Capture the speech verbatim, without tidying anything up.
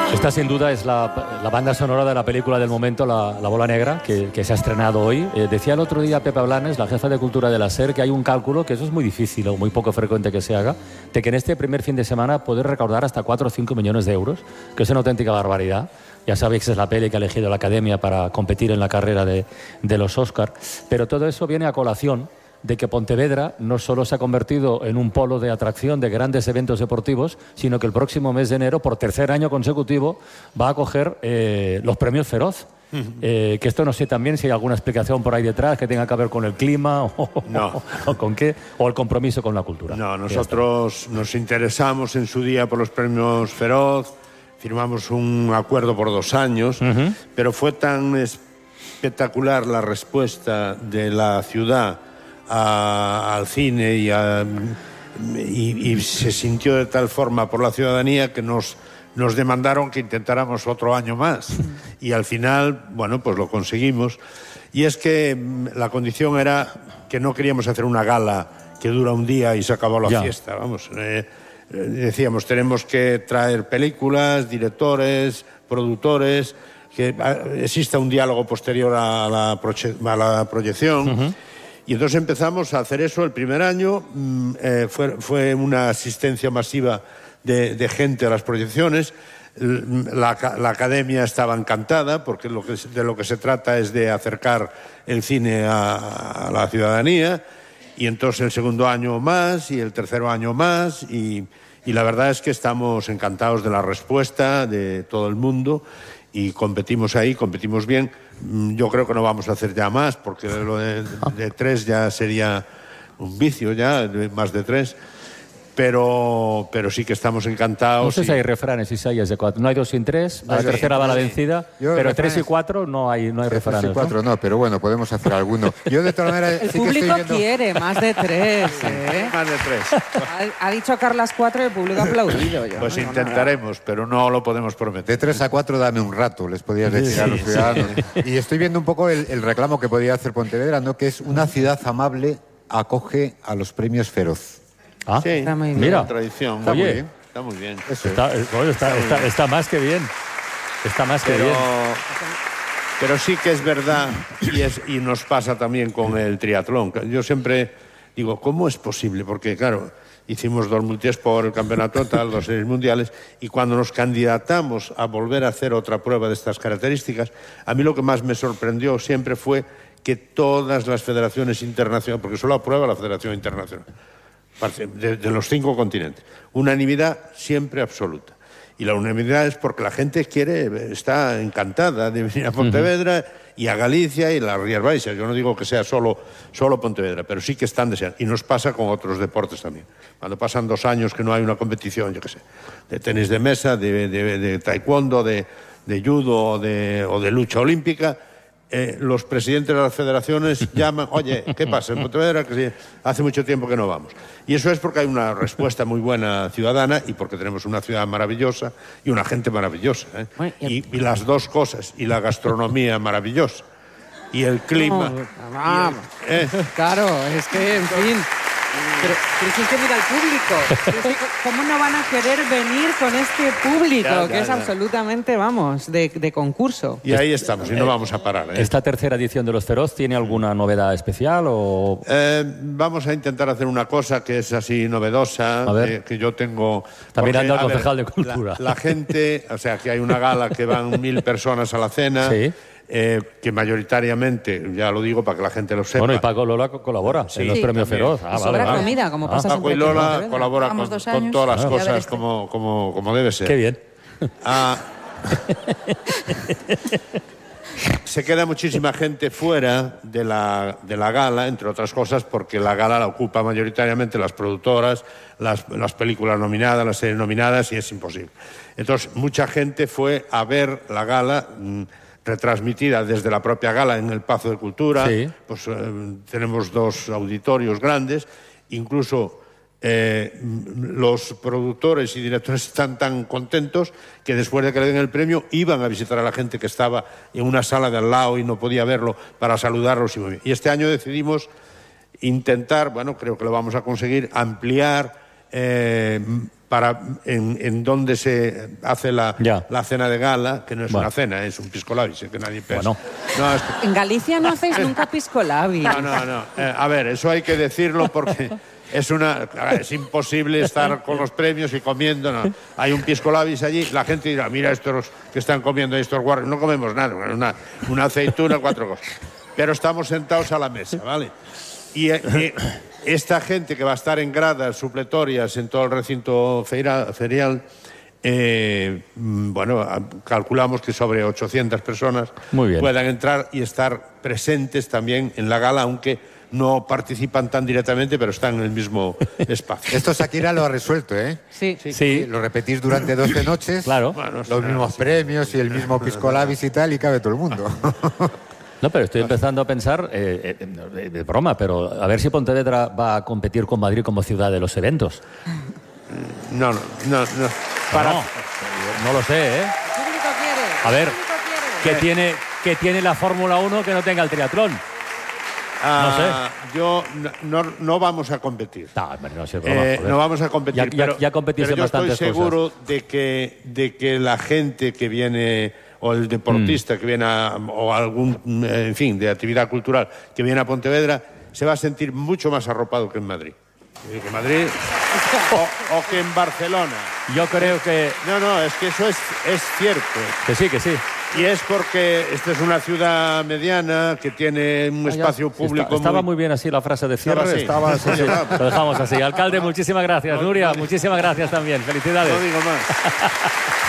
Esta sin duda es la, la banda sonora de la película del momento, La, la Bola Negra, que, que se ha estrenado hoy. Eh, decía el otro día Pepa Blanes, la jefa de cultura de la SER, que hay un cálculo, que eso es muy difícil o muy poco frecuente que se haga, de que en este primer fin de semana poder recaudar hasta cuatro o cinco millones de euros, que es una auténtica barbaridad. Ya sabéis que es la peli que ha elegido la Academia para competir en la carrera de, de los Oscar. Pero todo eso viene a colación de que Pontevedra no solo se ha convertido en un polo de atracción de grandes eventos deportivos, sino que el próximo mes de enero, por tercer año consecutivo, va a acoger eh, los premios Feroz. Uh-huh. Eh, que esto no sé también si hay alguna explicación por ahí detrás que tenga que ver con el clima o, no. o con qué, o el compromiso con la cultura. No, nosotros nos interesamos en su día por los premios Feroz, firmamos un acuerdo por dos años, uh-huh. pero fue tan espectacular la respuesta de la ciudad A, al cine y, a, y, y se sintió de tal forma por la ciudadanía que nos, nos demandaron que intentáramos otro año más y al final, bueno, pues lo conseguimos. Y es que la condición era que no queríamos hacer una gala que dura un día y se acabó la ya. fiesta, vamos. Eh, decíamos, tenemos que traer películas, directores, productores, que exista un diálogo posterior a la, proye- a la proyección. Uh-huh. Y entonces empezamos a hacer eso el primer año, eh, fue, fue una asistencia masiva de, de gente a las proyecciones, la, la Academia estaba encantada porque lo que, de lo que se trata es de acercar el cine a, a la ciudadanía, y entonces el segundo año más y el tercer año más, y, y la verdad es que estamos encantados de la respuesta de todo el mundo y competimos ahí, competimos bien. Yo creo que no vamos a hacer ya más, porque lo de, de tres ya sería un vicio, ya, más de tres. Pero, pero sí que estamos encantados. No sé y... si hay refranes, Isaías, de cuatro. No hay dos sin tres, la sí, tercera va la vencida, yo, pero refranes... tres y cuatro no hay, no hay refranes. Tres y cuatro ¿no? no, pero bueno, podemos hacer alguno. Yo de todas maneras... El sí público que estoy viendo... quiere más de tres, ¿eh? Más de tres. Ha, ha dicho Carlas cuatro y el público ha aplaudido. Yo, pues no intentaremos, nada. Pero no lo podemos prometer. De tres a cuatro dame un rato, les podías decir sí, a los ciudadanos. Sí. Y estoy viendo un poco el, el reclamo que podía hacer Pontevedra, ¿no? Que es una ciudad amable acoge a los premios Feroz. Ah, sí, está muy bien. Mira, tradición. Está Oye, muy bien. Está muy bien. Eso está, está, está, está, está más que bien. Está más que pero, bien. Pero sí que es verdad, y, es, y nos pasa también con el triatlón. Yo siempre digo, ¿cómo es posible? Porque, claro, hicimos dos multiesport, el campeonato total, dos series mundiales, y cuando nos candidatamos a volver a hacer otra prueba de estas características, a mí lo que más me sorprendió siempre fue que todas las federaciones internacionales, porque solo aprueba la Federación Internacional, de, de los cinco continentes, unanimidad siempre absoluta. Y la unanimidad es porque la gente quiere, está encantada de venir a Pontevedra uh-huh. y a Galicia y las Rías Baixas. Yo no digo que sea solo, solo Pontevedra, pero sí que están deseando. Y nos pasa con otros deportes también. Cuando pasan dos años que no hay una competición, yo qué sé, de tenis de mesa, de, de, de taekwondo, de, de judo o de, o de lucha olímpica, Eh, los presidentes de las federaciones llaman, oye, ¿qué pasa en Pontevedra? Que sí, hace mucho tiempo que no vamos. Y eso es porque hay una respuesta muy buena ciudadana y porque tenemos una ciudad maravillosa y una gente maravillosa. ¿eh? Y, y las dos cosas, y la gastronomía maravillosa, y el clima. No, vamos. Y el, ¿eh? Claro, es que, en fin... Pero, pero si es que mira el público, es que, ¿cómo no van a querer venir con este público? Ya, ya, que es ya. absolutamente, vamos, de, de concurso. Y ahí estamos, y no vamos a parar. ¿eh? ¿Esta tercera edición de Los Feroz tiene alguna novedad especial? O... Eh, vamos a intentar hacer una cosa que es así novedosa, eh, que yo tengo... Está porque, mirando al concejal ver, de Cultura. La, la gente, o sea, que hay una gala que van mil personas a la cena... Sí. Eh, que mayoritariamente, ya lo digo para que la gente lo sepa. Bueno, y Paco Lola colabora sí, en los sí, premios también. Feroz. Ah, vale, vale. comida, como pasa ah, Paco y Lola colabora con, con todas las ah, cosas como, como, como debe ser. Qué bien. Ah, se queda muchísima gente fuera de la, de la gala, entre otras cosas, porque la gala la ocupa mayoritariamente las productoras, las, las películas nominadas, las series nominadas, y es imposible. Entonces, mucha gente fue a ver la gala... Mmm, retransmitida desde la propia gala en el Pazo de Cultura, sí. pues eh, tenemos dos auditorios grandes, incluso eh, los productores y directores están tan contentos que después de que le den el premio iban a visitar a la gente que estaba en una sala de al lado y no podía verlo para saludarlos. Y, muy bien. Y este año decidimos intentar, bueno, creo que lo vamos a conseguir, ampliar eh, para en, en donde se hace la, Ya. la cena de gala, que no es Bueno. una cena, es un pisco labis, que nadie piensa. Bueno. No, es que- En Galicia no hacéis nunca pisco labi. no, no, no. Eh, a ver, eso hay que decirlo porque es una es imposible estar con los premios y comiendo. No. Hay un pisco labis allí, la gente dirá, mira estos que están comiendo estos guarros, no comemos nada, una, una aceituna, cuatro cosas. Pero estamos sentados a la mesa, ¿vale? Y, y esta gente que va a estar en gradas supletorias en todo el recinto feira, ferial, eh, bueno, calculamos que sobre ochocientas personas Muy bien. puedan entrar y estar presentes también en la gala, aunque no participan tan directamente, pero están en el mismo espacio. Esto Shakira lo ha resuelto, ¿eh? Sí. Sí. Lo repetís durante doce noches. Claro. Bueno, Los será mismos así. premios y el mismo pisco labis y tal, y cabe todo el mundo. No, pero estoy empezando a pensar, eh, eh, de, de broma, pero a ver si Pontevedra va a competir con Madrid como ciudad de los eventos. No, no, no. no. Para, No, no lo sé, ¿eh? El público quiere. A ver, El público ¿Qué quiere. tiene, qué tiene la Fórmula uno que no tenga el triatlón? ah, yo no, no, no vamos a competir. No, hombre, no sé, broma, Eh, joder. no vamos a competir, Ya- ya- pero, ya competís pero en yo estoy bastantes seguro de que, de que la gente que viene, o el deportista que viene, a, o algún, eh, en fin, de actividad cultural que viene a Pontevedra, se va a sentir mucho más arropado que en Madrid. Que en Madrid o, o que en Barcelona. Yo creo que, No, no, es que eso es, es cierto. que sí, que sí. Y es porque esta es una ciudad mediana que tiene un espacio Está- público estaba muy... muy bien así la frase de cierre. así. Estaba así. Lo dejamos así. Alcalde, muchísimas gracias. Nuria, muchísimas gracias también. Felicidades. No digo más.